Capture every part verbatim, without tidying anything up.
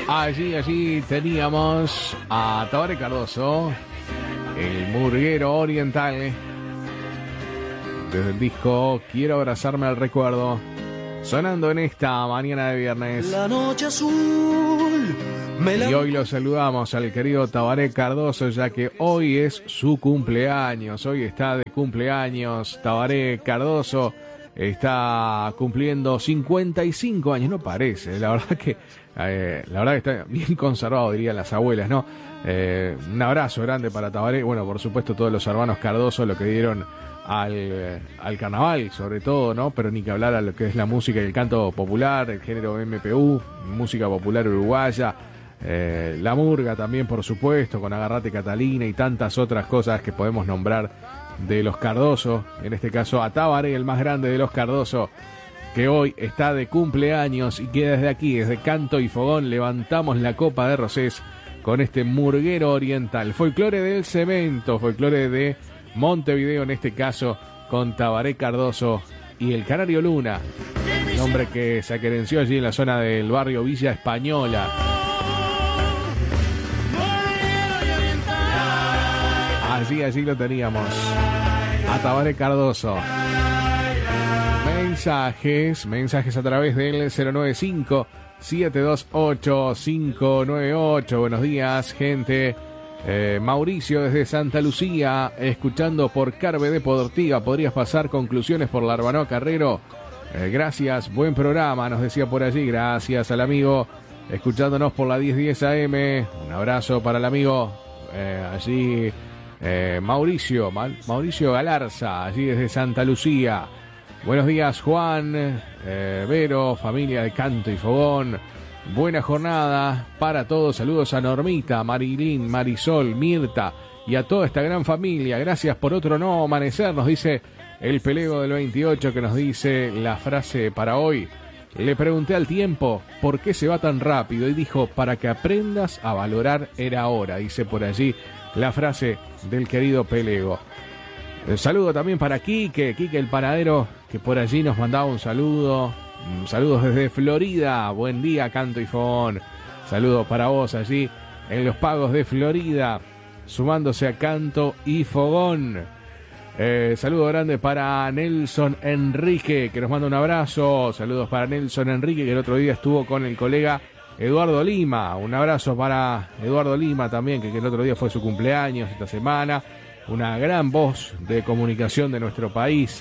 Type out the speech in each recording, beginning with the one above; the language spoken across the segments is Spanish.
Allí, allí teníamos a Tabaré Cardoso, el murguero oriental, desde el disco Quiero abrazarme al recuerdo, sonando en esta mañana de viernes. La noche azul. Me la... Y hoy lo saludamos al querido Tabaré Cardoso, ya que hoy es su cumpleaños. Hoy está de cumpleaños Tabaré Cardoso. Está cumpliendo cincuenta y cinco años, no parece, la verdad que eh, la verdad que está bien conservado, dirían las abuelas, ¿no? Eh, un abrazo grande para Tabaré, bueno, por supuesto todos los hermanos Cardoso, lo que dieron al, eh, al carnaval, sobre todo, ¿no? Pero ni que hablar a lo que es la música y el canto popular, el género M P U, música popular uruguaya, eh, la murga también, por supuesto, con Agarrate Catalina y tantas otras cosas que podemos nombrar de los Cardoso, en este caso a Tabaré, el más grande de los Cardoso, que hoy está de cumpleaños y que desde aquí, desde Canto y Fogón, levantamos la copa de rosés con este murguero oriental. Folclore del cemento, folclore de Montevideo, en este caso con Tabaré Cardoso y el Canario Luna, el hombre que se aquerenció allí en la zona del barrio Villa Española. Allí, allí lo teníamos, a Tabaré Cardoso. Mensajes, mensajes a través del cero nueve cinco, siete dos ocho, cinco nueve ocho. Buenos días, gente. Eh, Mauricio desde Santa Lucía, escuchando por Carve Deportiva. ¿Podrías pasar conclusiones por Larbanoa Carrero? Eh, gracias, buen programa, nos decía por allí. Gracias al amigo, escuchándonos por la diez diez A M. Un abrazo para el amigo eh, allí. Eh, Mauricio, Mauricio Galarza, allí desde Santa Lucía. Buenos días, Juan, eh, Vero, familia de Canto y Fogón. Buena jornada para todos. Saludos a Normita, Marilín, Marisol, Mirta y a toda esta gran familia. Gracias por otro nuevo amanecer, nos dice el Pelego del veintiocho, que nos dice la frase para hoy. Le pregunté al tiempo por qué se va tan rápido y dijo, para que aprendas a valorar era ahora, dice por allí la frase del querido Pelego. Un saludo también para Quique, Quique el panadero, que por allí nos mandaba un saludo. Saludos desde Florida, buen día Canto y Fogón. Saludos para vos allí en los pagos de Florida, sumándose a Canto y Fogón. Eh, saludo grande para Nelson Enrique, que nos manda un abrazo. Saludos para Nelson Enrique, que el otro día estuvo con el colega Eduardo Lima. Un abrazo para Eduardo Lima también, que, que el otro día fue su cumpleaños esta semana. Una gran voz de comunicación de nuestro país.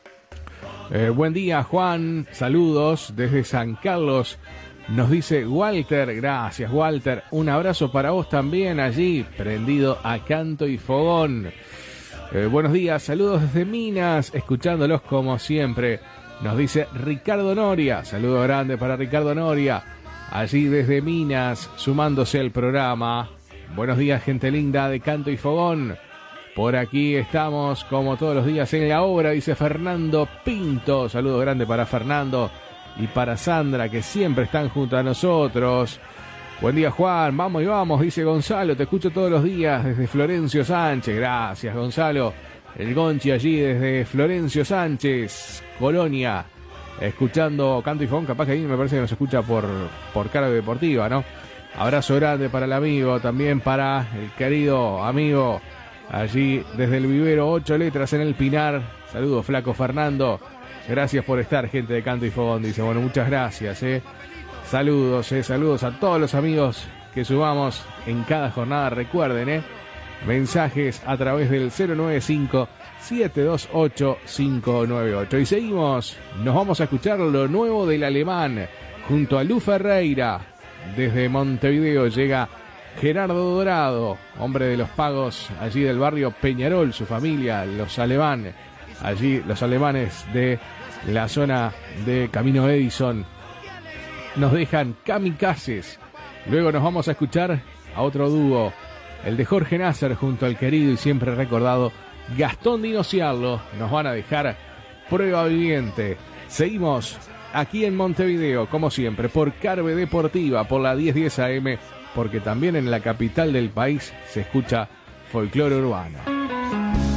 Eh, buen día, Juan. Saludos desde San Carlos. Nos dice Walter. Gracias, Walter. Un abrazo para vos también allí, prendido a Canto y Fogón. Eh, buenos días, saludos desde Minas, escuchándolos como siempre. Nos dice Ricardo Noria. Saludo grande para Ricardo Noria, allí desde Minas, sumándose al programa. Buenos días, gente linda de Canto y Fogón. Por aquí estamos como todos los días en la obra, dice Fernando Pinto. Saludo grande para Fernando y para Sandra, que siempre están junto a nosotros. Buen día, Juan. Vamos y vamos, dice Gonzalo. Te escucho todos los días desde Florencio Sánchez. Gracias, Gonzalo. El Gonchi allí desde Florencio Sánchez, Colonia, escuchando Canto y Fogón. Capaz que ahí me parece que nos escucha por, por Carve Deportiva, ¿no? Abrazo grande para el amigo, también para el querido amigo allí desde el vivero Ocho Letras en el Pinar. Saludos, flaco Fernando. Gracias por estar, gente de Canto y Fogón. Dice, bueno, muchas gracias, eh. Saludos, eh, saludos a todos los amigos que subamos en cada jornada. Recuerden, eh, mensajes a través del cero nueve cinco, siete dos ocho, cinco nueve ocho. Y seguimos, nos vamos a escuchar lo nuevo del alemán junto a Lu Ferreira. Desde Montevideo llega Gerardo Dorado, hombre de los pagos allí del barrio Peñarol, su familia, los alemanes, allí los alemanes de la zona de Camino Edison, nos dejan Kamikazes. Luego nos vamos a escuchar a otro dúo, el de Jorge Nasser junto al querido y siempre recordado Gastón Dinociarlo. Nos van a dejar Prueba Viviente. Seguimos aquí en Montevideo, como siempre, por Carve Deportiva, por la diez diez A M, porque también en la capital del país se escucha folclore urbano.